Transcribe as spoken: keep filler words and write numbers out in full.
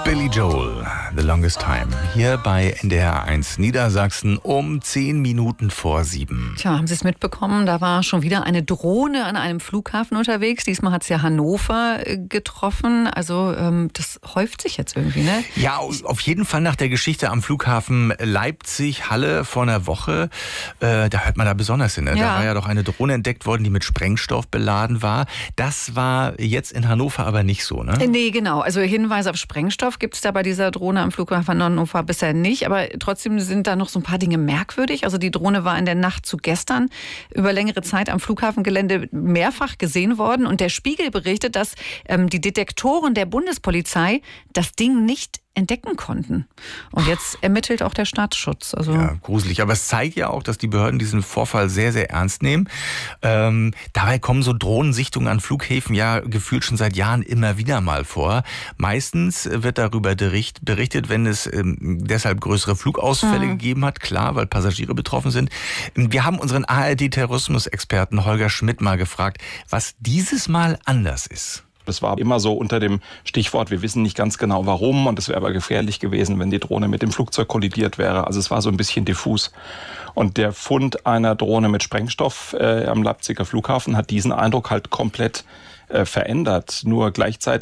Billy Joel, The Longest Time, hier bei N D R eins Niedersachsen um zehn Minuten vor sieben. Tja, haben Sie es mitbekommen? Da war schon wieder eine Drohne an einem Flughafen unterwegs. Diesmal hat es ja Hannover getroffen. Also ähm, das häuft sich jetzt irgendwie, ne? Ja, auf jeden Fall nach der Geschichte am Flughafen Leipzig-Halle vor einer Woche. Äh, da hört man da besonders hin. Ne? Ja. Da war ja doch eine Drohne entdeckt worden, die mit Sprengstoff beladen war. Das war jetzt in Hannover aber nicht so, ne? Nee, genau. Also Hinweise auf Sprengstoff gibt es da bei dieser Drohne am Flughafen Hannover bisher nicht. Aber trotzdem sind da noch so ein paar Dinge merkwürdig. Also die Drohne war in der Nacht zu gestern über längere Zeit am Flughafengelände mehrfach gesehen worden. Und der Spiegel berichtet, dass ähm, die Detektoren der Bundespolizei das Ding nicht entdecken konnten. Und jetzt ermittelt auch der Staatsschutz. Also ja, gruselig. Aber es zeigt ja auch, dass die Behörden diesen Vorfall sehr, sehr ernst nehmen. Ähm, dabei kommen so Drohnensichtungen an Flughäfen ja gefühlt schon seit Jahren immer wieder mal vor. Meistens wird darüber berichtet, wenn es ähm, deshalb größere Flugausfälle mhm. gegeben hat. Klar, weil Passagiere betroffen sind. Wir haben unseren A R D-Terrorismusexperten Holger Schmidt mal gefragt, was dieses Mal anders ist. Das war immer so unter dem Stichwort, wir wissen nicht ganz genau warum, und es wäre aber gefährlich gewesen, wenn die Drohne mit dem Flugzeug kollidiert wäre. Also es war so ein bisschen diffus. Und der Fund einer Drohne mit Sprengstoff äh, am Leipziger Flughafen hat diesen Eindruck halt komplett äh, verändert. Nur gleichzeitig